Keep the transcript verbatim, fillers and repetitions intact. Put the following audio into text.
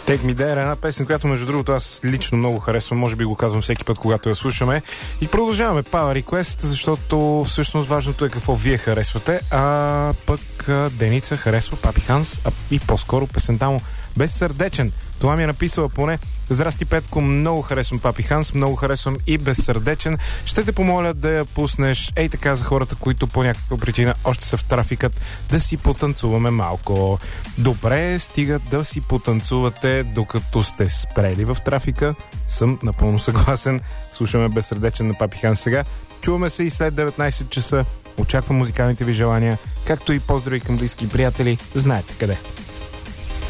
Take Me There, една песен, която между другото аз лично много харесвам, може би го казвам всеки път, когато я слушаме. И продължаваме Power Request, защото всъщност важното е какво вие харесвате, а пък Деница харесва Папи Ханс, а и по-скоро песента му Безсърдечен. Това ми е написала поне. Здрасти, Петко, много харесвам Папи Ханс, много харесвам и Безсърдечен. Ще те помоля да я пуснеш, ей така, за хората, които по някаква причина още са в трафикът, да си потанцуваме малко. Добре, стига да си потанцувате, докато сте спрели в трафика. Съм напълно съгласен. Слушаме Безсърдечен на Папи Ханс сега. Чуваме се и след деветнайсет часа. Очаквам музикалните ви желания, както и поздрави към близки и приятели. Знаете къде.